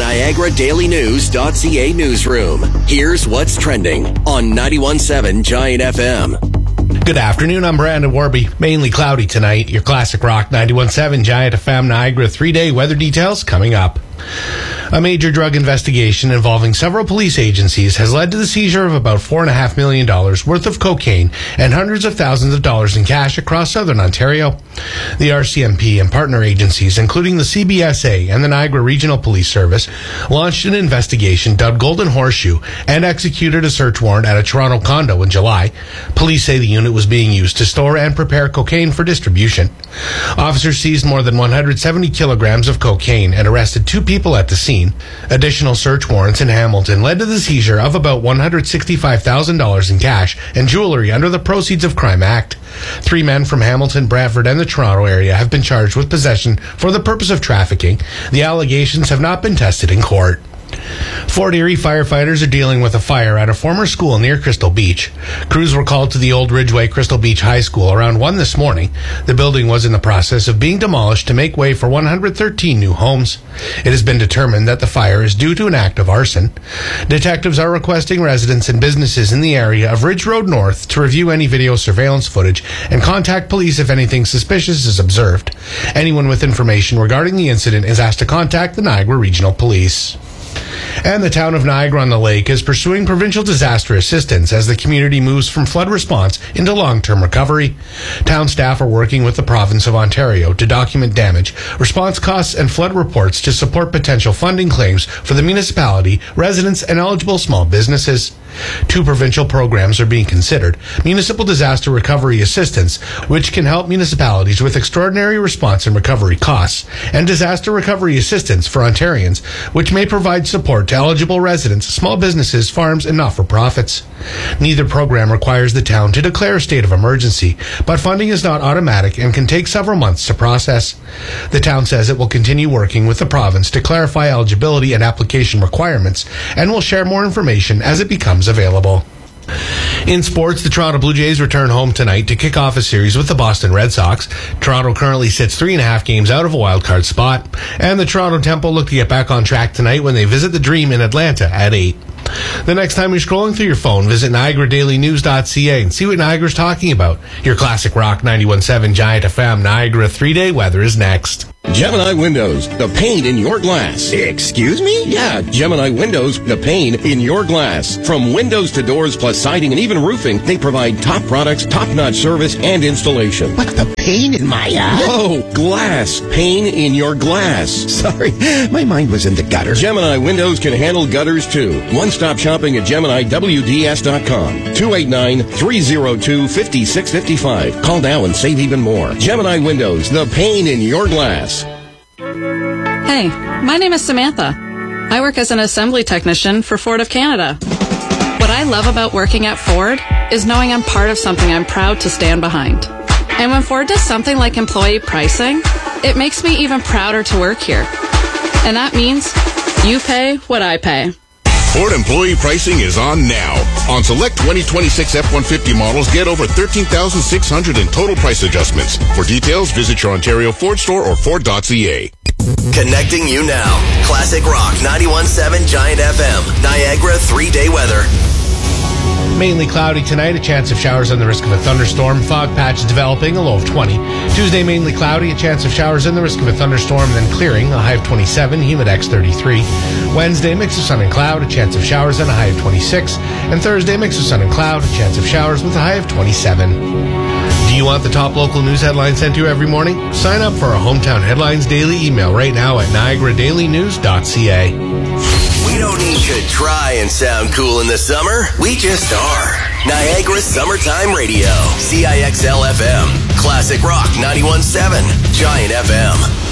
NiagaraDailyNews.ca newsroom. Here's what's trending on 91.7 Giant FM. Good afternoon, I'm Brandon Warby. Mainly cloudy tonight. Your classic rock 91.7 Giant FM Niagara 3-day weather details coming up. A major drug investigation involving several police agencies has led to the seizure of about $4.5 million worth of cocaine and hundreds of thousands of dollars in cash across southern Ontario. The RCMP and partner agencies, including the CBSA and the Niagara Regional Police Service, launched an investigation dubbed Golden Horseshoe and executed a search warrant at a Toronto condo in July. Police say the unit was being used to store and prepare cocaine for distribution. Officers seized more than 170 kilograms of cocaine and arrested 2 people at the scene. Additional search warrants in Hamilton led to the seizure of about $165,000 in cash and jewelry under the Proceeds of Crime Act. 3 men from Hamilton, Brantford, and the Toronto area have been charged with possession for the purpose of trafficking. The allegations have not been tested in court. Fort Erie firefighters are dealing with a fire at a former school near Crystal Beach. Crews were called to the Old Ridgeway Crystal Beach High School around 1 this morning. The building was in the process of being demolished to make way for 113 new homes. It has been determined that the fire is due to an act of arson. Detectives are requesting residents and businesses in the area of Ridge Road North to review any video surveillance footage and contact police if anything suspicious is observed. Anyone with information regarding the incident is asked to contact the Niagara Regional Police. And the town of Niagara-on-the-Lake is pursuing provincial disaster assistance as the community moves from flood response into long-term recovery. Town staff are working with the province of Ontario to document damage, response costs, and flood reports to support potential funding claims for the municipality, residents, and eligible small businesses. 2 provincial programs are being considered: Municipal Disaster Recovery Assistance, which can help municipalities with extraordinary response and recovery costs, and Disaster Recovery Assistance for Ontarians, which may provide support to eligible residents, small businesses, farms, and not-for-profits. Neither program requires the town to declare a state of emergency, but funding is not automatic and can take several months to process. The town says it will continue working with the province to clarify eligibility and application requirements, and will share more information as it becomes available. In sports, the Toronto Blue Jays return home tonight to kick off a series with the Boston Red Sox. Toronto currently sits 3.5 games out of a wildcard spot, and the Toronto Temple look to get back on track tonight when they visit the Dream in Atlanta at 8. The next time you're scrolling through your phone, visit NiagaraDailyNews.ca and see what Niagara's talking about. Your classic rock 91.7 Giant FM Niagara 3-day weather is next. Gemini Windows, the pane in your glass. Excuse me? Yeah, Gemini Windows, the pane in your glass. From windows to doors plus siding and even roofing, they provide top products, top-notch service, and installation. What, the pane in my eye? Oh, glass. Pane in your glass. Sorry, my mind was in the gutter. Gemini Windows can handle gutters too. One-stop shopping at GeminiWDS.com. 289-302-5655. Call now and save even more. Gemini Windows, the pane in your glass. Hey, my name is Samantha. I work as an assembly technician for Ford of Canada. What I love about working at Ford is knowing I'm part of something I'm proud to stand behind. And when Ford does something like employee pricing, it makes me even prouder to work here. And that means you pay what I pay. Ford employee pricing is on now. On select 2026 F-150 models, get over $13,600 in total price adjustments. For details, visit your Ontario Ford store or Ford.ca. Connecting you now. Classic Rock 91.7 Giant FM. Niagara 3-day weather. Mainly cloudy tonight, a chance of showers and the risk of a thunderstorm. Fog patch developing, a low of 20. Tuesday, mainly cloudy, a chance of showers and the risk of a thunderstorm, then clearing, a high of 27, humidex 33. Wednesday, mix of sun and cloud, a chance of showers and a high of 26. And Thursday, mix of sun and cloud, a chance of showers with a high of 27. Do you want the top local news headlines sent to you every morning? Sign up for our Hometown Headlines Daily email right now at NiagaraDailyNews.ca. We don't need to try and sound cool in the summer. We just are. Niagara Summertime Radio. CIXL FM. Classic Rock 91.7. Giant FM.